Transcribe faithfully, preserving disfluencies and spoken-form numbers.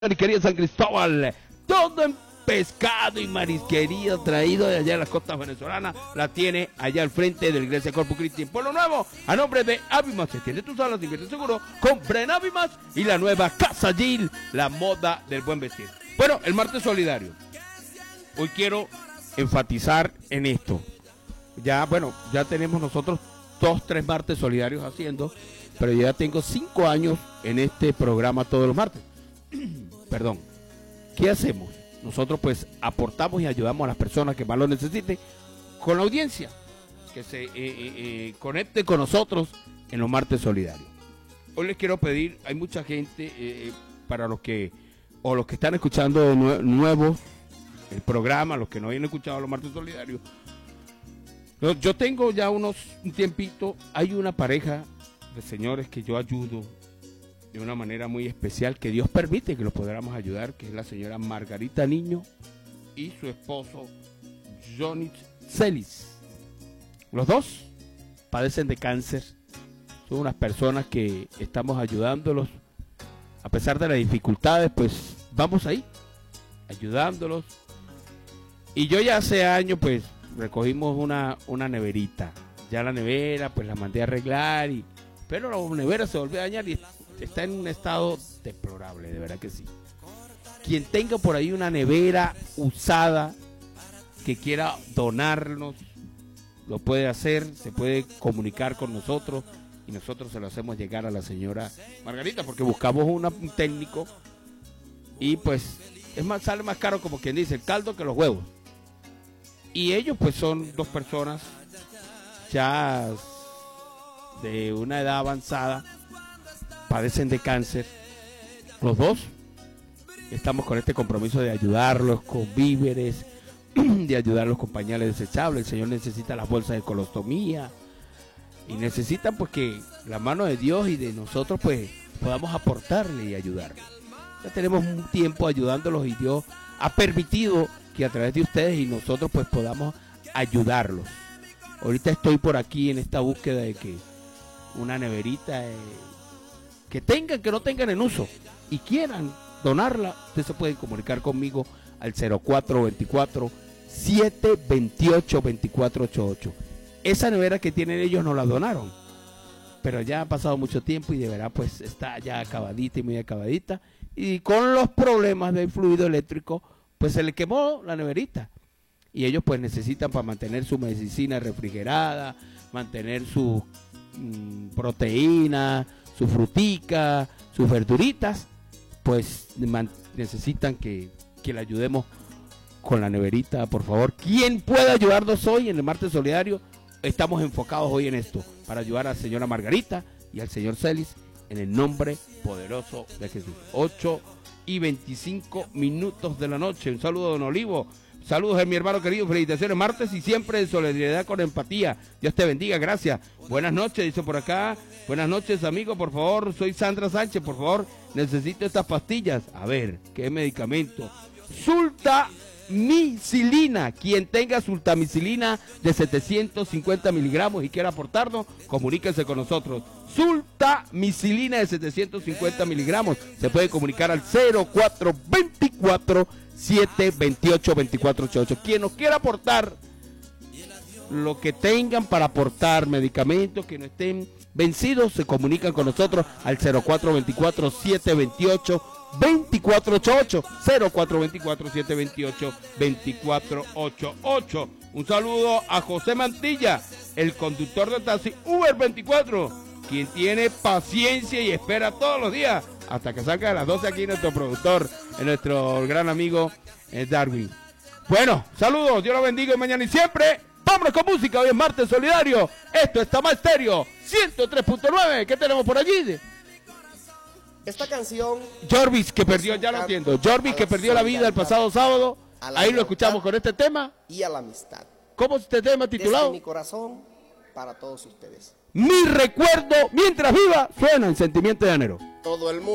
Marisquería San Cristóbal, todo en pescado y marisquería traído de allá de las costas venezolanas, la tiene allá al frente del Iglesia Corpus Christi en Pueblo Nuevo, a nombre de Avimas. Se tiene tus salas de invierte seguro, compra en Avimas y la nueva Casa Gil, la moda del buen vestir. Bueno, el martes solidario. Hoy quiero enfatizar en esto. Ya, bueno, ya tenemos nosotros dos, tres martes solidarios haciendo, pero yo ya tengo cinco años en este programa todos los martes. Perdón, ¿qué hacemos? Nosotros pues aportamos y ayudamos a las personas que más lo necesiten con la audiencia, que se eh, eh, eh, conecte con nosotros en los martes solidarios. Hoy les quiero pedir, hay mucha gente, eh, para los que, o los que están escuchando de nue nuevo el programa, los que no hayan escuchado los martes solidarios, yo, yo tengo ya unos, un tiempito, hay una pareja de señores que yo ayudo de una manera muy especial, que Dios permite que los podamos ayudar, que es la señora Margarita Niño y su esposo Johnny Celis. Los dos padecen de cáncer, son unas personas que estamos ayudándolos, a pesar de las dificultades, pues vamos ahí, ayudándolos. Y yo ya hace años, pues, recogimos una, una neverita, ya la nevera, pues la mandé a arreglar, y, pero la nevera se volvió a dañar y está en un estado deplorable, de verdad que sí. Quien tenga por ahí una nevera usada que quiera donarnos, lo puede hacer, se puede comunicar con nosotros y nosotros se lo hacemos llegar a la señora Margarita, porque buscamos una, un técnico y pues es más, sale más caro, como quien dice, el caldo que los huevos. Y ellos pues son dos personas ya de una edad avanzada, padecen de cáncer, los dos. Estamos con este compromiso de ayudarlos con víveres, de ayudarlos con pañales desechables. El señor necesita las bolsas de colostomía y necesitan pues que la mano de Dios y de nosotros pues podamos aportarle y ayudarle. Ya tenemos un tiempo ayudándolos y Dios ha permitido que a través de ustedes y nosotros pues podamos ayudarlos. Ahorita estoy por aquí en esta búsqueda de que una neverita eh, que tengan, que no tengan en uso y quieran donarla, ustedes se pueden comunicar conmigo al cero cuatro dos cuatro, siete dos ocho, dos cuatro ocho ocho. Esa nevera que tienen ellos nos la donaron, pero ya ha pasado mucho tiempo y de verdad pues está ya acabadita y muy acabadita, y con los problemas del fluido eléctrico pues se le quemó la neverita y ellos pues necesitan, para mantener su medicina refrigerada, mantener su mmm, proteína, su frutica, sus verduritas, pues necesitan que, que le ayudemos con la neverita, por favor. ¿Quién puede ayudarnos hoy en el martes solidario? Estamos enfocados hoy en esto, para ayudar a la señora Margarita y al señor Celis, en el nombre poderoso de Jesús. ocho y veinticinco minutos de la noche. Un saludo a don Olivo. Saludos a mi hermano querido, felicitaciones martes y siempre en solidaridad con empatía. Dios te bendiga, gracias. Buenas noches, dice por acá. Buenas noches, amigo, por favor, soy Sandra Sánchez, por favor, necesito estas pastillas. A ver, ¿qué medicamento? Sultamicilina. Quien tenga sultamicilina de setecientos cincuenta miligramos y quiera aportarnos, comuníquense con nosotros. Sultamicilina de setecientos cincuenta miligramos. Se puede comunicar al cero cuatro dos cuatro, siete dos ocho, dos cuatro ocho ocho. Quien nos quiera aportar lo que tengan para aportar, medicamentos que no estén vencidos, se comunican con nosotros al cero cuatro dos cuatro, siete dos ocho, dos cuatro ocho ocho, cero cuatro dos cuatro, siete dos ocho, dos cuatro ocho ocho. Un saludo a José Mantilla, el conductor de taxi Uber veinticuatro, quien tiene paciencia y espera todos los días hasta que salga a las doce aquí nuestro productor, nuestro gran amigo eh, Darwin. Bueno, saludos, Dios los bendiga y mañana y siempre. Vámonos con música, hoy es martes solidario. Esto es Tama Estéreo ciento tres punto nueve. ¿Qué tenemos por allí? Esta canción... Jorvis, que perdió, ya lo entiendo. Jorvis, que perdió la vida el pasado sábado. Ahí lo escuchamos con este tema. Y a la amistad. ¿Cómo es este tema titulado? Desde mi corazón, para todos ustedes. Mi recuerdo mientras viva suena en Sentimiento Llanero. Todo el mundo.